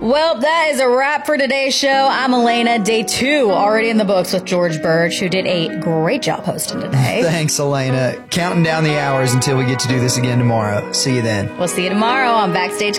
Well, that is a wrap for today's show. I'm Elena. Day 2 already in the books with George Birch, who did a great job hosting today. Thanks, Elena. Counting down the hours until we get to do this again tomorrow. See you then. We'll see you tomorrow on Backstage